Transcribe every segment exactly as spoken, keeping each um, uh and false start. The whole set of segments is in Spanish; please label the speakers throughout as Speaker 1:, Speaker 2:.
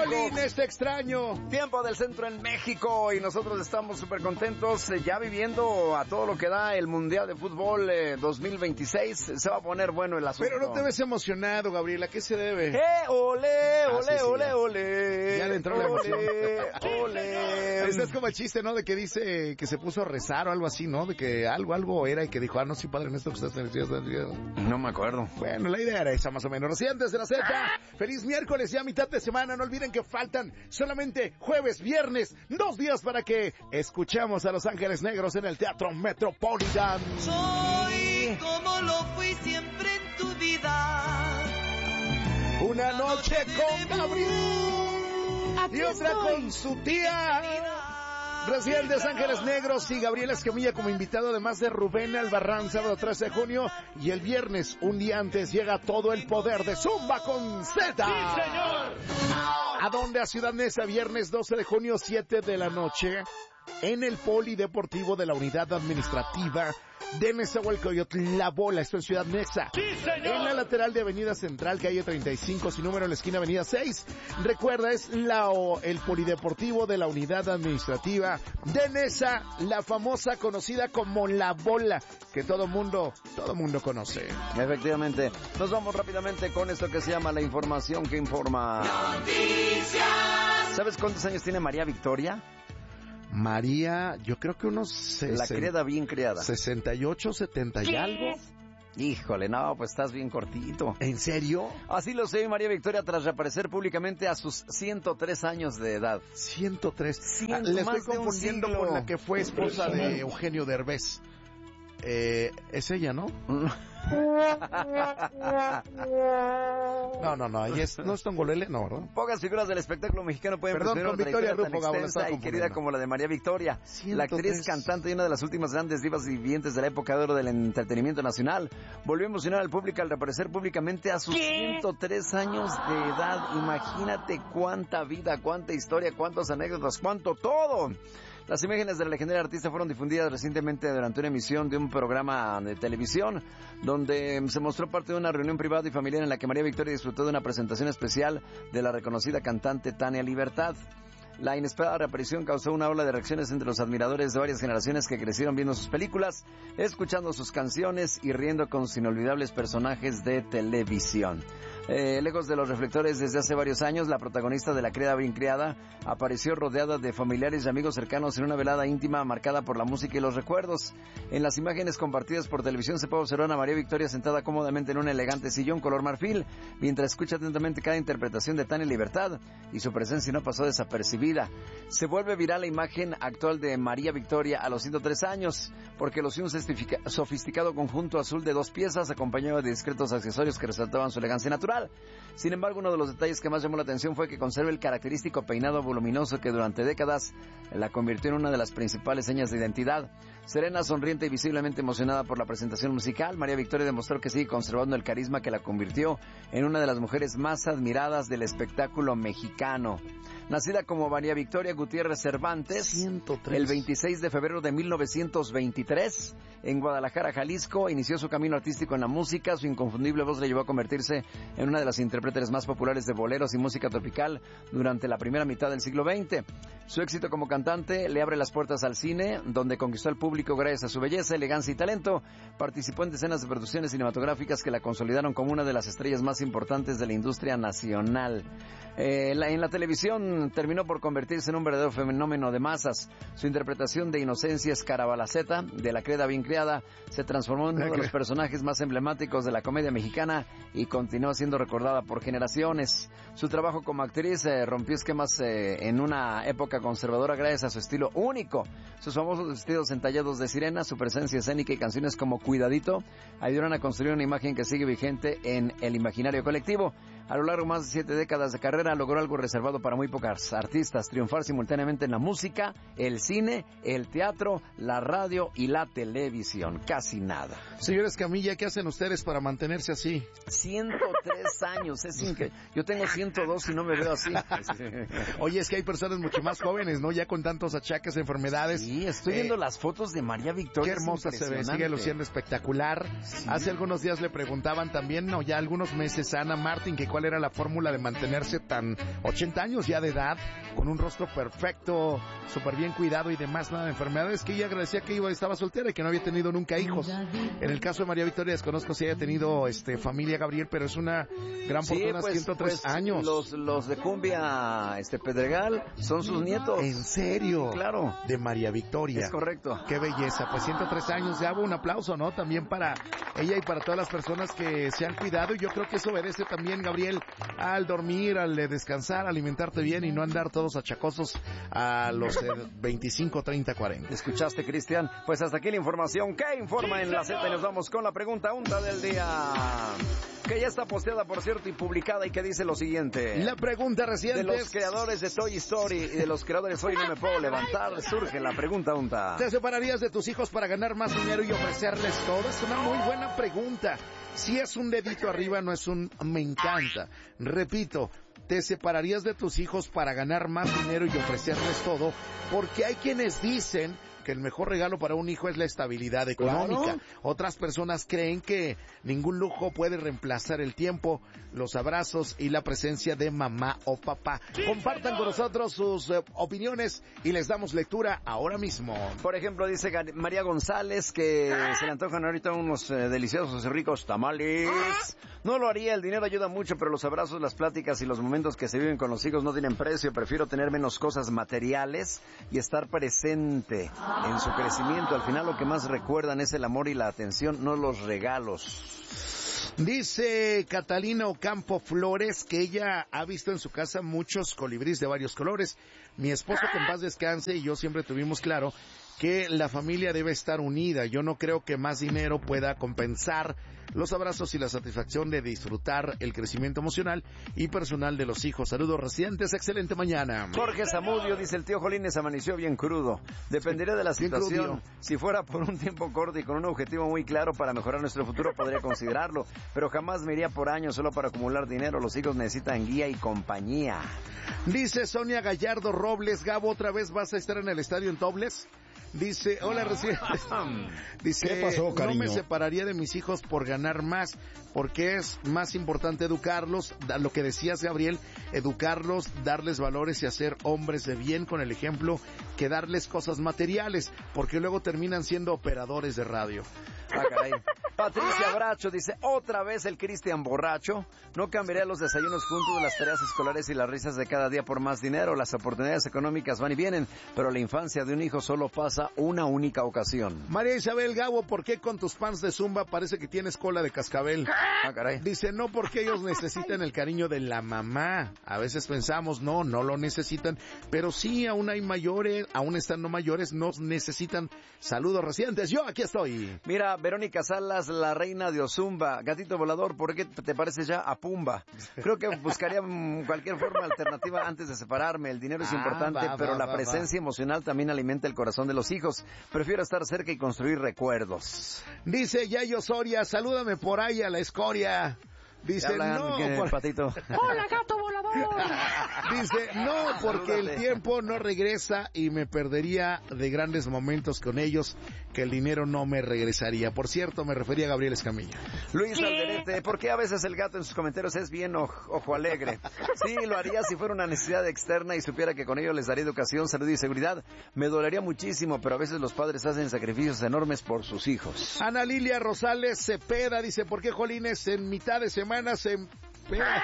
Speaker 1: Piolín, este extraño tiempo del centro en México, y nosotros estamos súper contentos eh, ya viviendo a todo lo que da el Mundial de Fútbol eh, dos mil veintiséis. Se va a poner bueno el asunto.
Speaker 2: Pero no te ves emocionado, Gabriel, ¿a qué se debe?
Speaker 1: ¡Eh, ole,
Speaker 2: Ah,
Speaker 1: ole,
Speaker 2: sí, sí,
Speaker 1: ole,
Speaker 2: ya.
Speaker 1: ole!
Speaker 2: Ya le entró la emoción.
Speaker 1: Ole, ole.
Speaker 2: Este es como el chiste, ¿no? De que dice que se puso a rezar o algo así, ¿no? De que algo, algo era y que dijo, ah, no, sí, Padre Nuestro que estás en el cielo.
Speaker 1: No me acuerdo.
Speaker 2: Bueno, la idea era esa más o menos. Recientes de la Z, feliz miércoles, ya mitad de semana. No olviden que faltan solamente jueves, viernes, dos días para que escuchemos a Los Ángeles Negros en el Teatro Metropolitan.
Speaker 3: Soy como lo fui siempre en tu vida.
Speaker 2: Una noche con Gabriel y otra con su tía. Residentes Ángeles Negros y Gabriel Escamilla como invitado, además de Rubén Albarrán, sábado trece de junio, y el viernes, un día antes, llega Todo el Poder de Zumba con Z.
Speaker 4: ¡Sí, señor!
Speaker 2: ¿A dónde? A Ciudad Neza, viernes doce de junio, siete de la noche, en el Polideportivo de la Unidad Administrativa de Nezahualcóyotl, La Bola, esto en Ciudad Neza.
Speaker 4: ¡Sí, señor!
Speaker 2: En la lateral de Avenida Central, calle treinta y cinco, sin número, en la esquina Avenida seis. Recuerda, es la o, el Polideportivo de la Unidad Administrativa de Neza, la famosa conocida como La Bola, que todo mundo, todo mundo conoce.
Speaker 1: Efectivamente. Nos vamos rápidamente con esto que se llama la información que informa.
Speaker 3: Noticias.
Speaker 1: ¿Sabes cuántos años tiene María Victoria?
Speaker 2: María, yo creo que unos
Speaker 1: La criada bien criada.
Speaker 2: sesenta y ocho, setenta y algo.
Speaker 1: Híjole, no, pues estás bien cortito.
Speaker 2: ¿En serio?
Speaker 1: Así lo sé, María Victoria, tras reaparecer públicamente a sus ciento tres años de edad.
Speaker 2: ciento tres.
Speaker 1: Cien,
Speaker 2: Ah, le
Speaker 1: más
Speaker 2: estoy
Speaker 1: de un
Speaker 2: confundiendo
Speaker 1: siglo.
Speaker 2: con la que fue esposa de Eugenio Derbez. Eh, es ella, ¿no? No, no, no, ella es, no es Tongolele, no, ¿verdad?
Speaker 1: Pocas figuras del espectáculo mexicano pueden
Speaker 2: Perdón,
Speaker 1: presumir
Speaker 2: con
Speaker 1: una
Speaker 2: Victoria
Speaker 1: trayectoria
Speaker 2: Rufo,
Speaker 1: tan
Speaker 2: Gabo, la estaba
Speaker 1: extensa y querida
Speaker 2: confundiendo.
Speaker 1: como la de María Victoria.
Speaker 2: ciento
Speaker 1: La actriz,
Speaker 2: tres.
Speaker 1: cantante y una de las últimas grandes divas vivientes de la época de oro del entretenimiento nacional, volvió a emocionar al público al reaparecer públicamente a sus ciento tres años de edad. Imagínate cuánta vida, cuánta historia, cuántas anécdotas, cuánto todo. Las imágenes de la legendaria artista fueron difundidas recientemente durante una emisión de un programa de televisión donde se mostró parte de una reunión privada y familiar en la que María Victoria disfrutó de una presentación especial de la reconocida cantante Tania Libertad. La inesperada reaparición causó una ola de reacciones entre los admiradores de varias generaciones que crecieron viendo sus películas, escuchando sus canciones y riendo con sus inolvidables personajes de televisión. Eh, lejos de los reflectores desde hace varios años, la protagonista de La Criada Bien Criada apareció rodeada de familiares y amigos cercanos en una velada íntima marcada por la música y los recuerdos. En las imágenes compartidas por televisión se puede observar a María Victoria sentada cómodamente en un elegante sillón color marfil, mientras escucha atentamente cada interpretación de Tania Libertad, y su presencia no pasó desapercibida. Se vuelve viral la imagen actual de María Victoria a los ciento tres años, porque lució un sofisticado conjunto azul de dos piezas acompañado de discretos accesorios que resaltaban su elegancia natural. Sin embargo, uno de los detalles que más llamó la atención fue que conserva el característico peinado voluminoso que durante décadas la convirtió en una de las principales señas de identidad. Serena, sonriente y visiblemente emocionada por la presentación musical, María Victoria demostró que sigue conservando el carisma que la convirtió en una de las mujeres más admiradas del espectáculo mexicano. Nacida como María Victoria Gutiérrez Cervantes,
Speaker 2: ciento tres.
Speaker 1: el veintiséis de febrero de mil novecientos veintitrés, en Guadalajara, Jalisco, inició su camino artístico en la música. Su inconfundible voz le llevó a convertirse en una de las intérpretes más populares de boleros y música tropical durante la primera mitad del siglo veinte. Su éxito como cantante le abre las puertas al cine, donde conquistó al público gracias a su belleza, elegancia y talento. Participó en decenas de producciones cinematográficas que la consolidaron como una de las estrellas más importantes de la industria nacional. Eh, la, en la televisión terminó por convertirse en un verdadero fenómeno de masas. Su interpretación de Inocencia Escarabalaceta, de La Criada Bien Criada, se transformó en uno de los personajes más emblemáticos de la comedia mexicana y continúa siendo recordada por generaciones. Su trabajo como actriz eh, rompió esquemas eh, en una época conservadora gracias a su estilo único. Sus famosos vestidos entallados de sirena, su presencia escénica y canciones como Cuidadito ayudaron a construir una imagen que sigue vigente en el imaginario colectivo. A lo largo de más de siete décadas de carrera logró algo reservado para muy pocas artistas: triunfar simultáneamente en la música, el cine, el teatro, la radio y la televisión. Casi nada.
Speaker 2: Señores Camilla, ¿qué hacen ustedes para mantenerse así?
Speaker 1: ciento tres años, es increíble. Yo tengo ciento dos y no me veo así.
Speaker 2: Oye, es que hay personas mucho más jóvenes, ¿no? Ya con tantos achaques, enfermedades.
Speaker 1: Sí, estoy
Speaker 2: eh,
Speaker 1: viendo las fotos de María Victoria.
Speaker 2: Qué hermosa se ve, sigue luciendo espectacular. Sí. Hace algunos días le preguntaban también, no, ya algunos meses, a Ana Martín, que cuál era la fórmula de mantenerse tan ochenta años ya de edad, con un rostro perfecto, súper bien cuidado y demás, nada de enfermedades, que ella agradecía que iba, estaba soltera y que no había tenido nunca hijos. En el caso de María Victoria, desconozco si haya tenido este familia, Gabriel, pero es una gran
Speaker 1: Sí,
Speaker 2: fortuna,
Speaker 1: pues,
Speaker 2: ciento tres
Speaker 1: pues,
Speaker 2: años.
Speaker 1: Los, los de Cumbia este Pedregal son sus nietos.
Speaker 2: ¿En serio?
Speaker 1: Claro.
Speaker 2: De María Victoria.
Speaker 1: Es correcto.
Speaker 2: Qué belleza, pues ciento tres años, ya un aplauso, ¿no? También para ella y para todas las personas que se han cuidado, y yo creo que eso obedece también, Gabriel, al dormir, al descansar, alimentarte bien y no andar todos achacosos a los eh, veinticinco, treinta, cuarenta.
Speaker 1: ¿Escuchaste, Cristian? Pues hasta aquí la información que informa en la Z y nos vamos con la pregunta unta del día, que ya está posteada, por cierto, y publicada, y que dice lo siguiente.
Speaker 2: La pregunta reciente
Speaker 1: de los
Speaker 2: es...
Speaker 1: creadores de Toy Story y de los creadores Hoy No Me Puedo Levantar, surge la pregunta unta.
Speaker 2: ¿Te separarías de tus hijos para ganar más dinero y ofrecerles todo? Es una muy buena pregunta. Si es un dedito arriba, no es un me encanta. Repito, ¿te separarías de tus hijos para ganar más dinero y ofrecerles todo? Porque hay quienes dicen que el mejor regalo para un hijo es la estabilidad económica. Claro. Otras personas creen que ningún lujo puede reemplazar el tiempo, los abrazos y la presencia de mamá o papá. Sí, compartan con nosotros sus eh, opiniones y les damos lectura ahora mismo.
Speaker 1: Por ejemplo, dice María González que se le antojan ahorita unos eh, deliciosos y ricos tamales. No lo haría, el dinero ayuda mucho, pero los abrazos, las pláticas y los momentos que se viven con los hijos no tienen precio. Prefiero tener menos cosas materiales y estar presente en su crecimiento. Al final lo que más recuerdan es el amor y la atención, no los regalos.
Speaker 2: Dice Catalina Ocampo Flores que ella ha visto en su casa muchos colibríes de varios colores. Mi esposo, que en paz descanse, y yo siempre tuvimos claro que la familia debe estar unida. Yo no creo que más dinero pueda compensar los abrazos y la satisfacción de disfrutar el crecimiento emocional y personal de los hijos. Saludos, residentes, excelente mañana.
Speaker 1: Jorge Zamudio dice, el tío Jolines amaneció bien crudo. Dependería de la situación. Si fuera por un tiempo corto y con un objetivo muy claro para mejorar nuestro futuro, podría considerarlo, pero jamás me iría por años solo para acumular dinero. Los hijos necesitan guía y compañía.
Speaker 2: Dice Sonia Gallardo Robles, Gabo, ¿otra vez vas a estar en el estadio en Tobles? Dice, hola, recién. Dice, ¿qué pasó, cariño? No me separaría de mis hijos por ganar más, porque es más importante educarlos, lo que decías, Gabriel, educarlos, darles valores y hacer hombres de bien con el ejemplo, que darles cosas materiales, porque luego terminan siendo operadores de radio.
Speaker 1: Ah, caray. Patricia Bracho dice, otra vez el Cristian borracho. No cambiaría los desayunos juntos, las tareas escolares y las risas de cada día por más dinero. Las oportunidades económicas van y vienen, pero la infancia de un hijo solo pasa una única ocasión.
Speaker 2: María Isabel Gabo, ¿por qué con tus pants de Zumba parece que tienes cola de cascabel?
Speaker 1: Ah, caray.
Speaker 2: Dice, no, porque ellos necesitan el cariño de la mamá. A veces pensamos, no, no lo necesitan, pero sí, aún hay mayores, aún estando mayores, nos necesitan. Saludos, residentes, yo aquí estoy.
Speaker 1: Mira, Verónica Salas, la reina de Ozumba, gatito volador, ¿por qué te pareces ya a Pumba? Creo que buscaría cualquier forma alternativa antes de separarme. El dinero es ah, importante, va, pero va, la va, presencia va. emocional también alimenta el corazón de los hijos. Prefiero estar cerca y construir recuerdos.
Speaker 2: Dice Yayo Soria, salúdame por ahí a la escoria. Dice, hablan, no,
Speaker 1: que,
Speaker 2: por...
Speaker 1: patito.
Speaker 4: ¡Hola, gato volador!
Speaker 2: Dice, no, porque Salúdate. El tiempo no regresa y me perdería de grandes momentos con ellos, que el dinero no me regresaría. Por cierto, me refería a Gabriel Escamilla.
Speaker 1: Luis Alderete, ¿por qué a veces el gato en sus comentarios es bien ojo, ojo alegre? Sí, lo haría si fuera una necesidad externa y supiera que con ello les daría educación, salud y seguridad. Me dolería muchísimo, pero a veces los padres hacen sacrificios enormes por sus hijos.
Speaker 2: Ana Lilia Rosales Cepeda dice, ¿por qué Jolines en mitad de semana se empeda?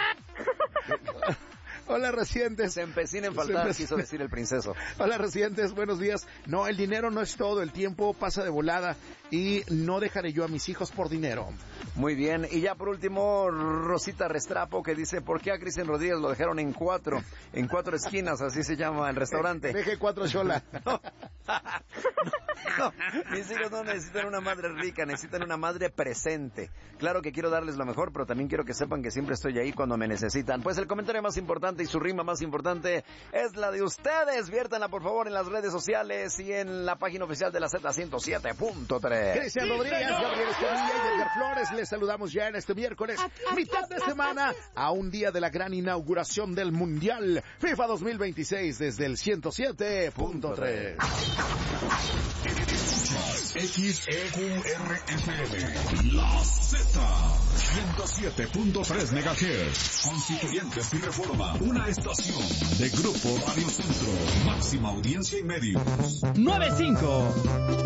Speaker 2: Hola, residentes.
Speaker 1: Se empecina en faltar, empe... quiso decir el princeso.
Speaker 2: Hola, residentes, buenos días. No, el dinero no es todo, el tiempo pasa de volada y no dejaré yo a mis hijos por dinero.
Speaker 1: Muy bien, y ya por último, Rosita Restrapo, que dice, ¿por qué a Cristian Rodríguez lo dejaron en cuatro, en cuatro esquinas, así se llama el restaurante?
Speaker 2: Deje cuatro chola.
Speaker 1: No. No, mis hijos no necesitan una madre rica, necesitan una madre presente. Claro que quiero darles lo mejor, pero también quiero que sepan que siempre estoy ahí cuando me necesitan. Pues el comentario más importante y su rima más importante es la de ustedes. Viértanla por favor en las redes sociales y en la página oficial de la Z ciento siete punto tres.
Speaker 2: Cristian Rodríguez, Gabriel Escamilla y Edgar Flores, les saludamos ya en este miércoles, mitad de semana, a un día de la gran inauguración del Mundial FIFA dos mil veintiséis desde el ciento siete punto tres.
Speaker 4: X E Q R F M. La Z. ciento siete punto tres megahertz. Constituyentes y Reforma. Una estación de Grupo Radio Centro. Máxima audiencia y medios.
Speaker 5: nueve cinco.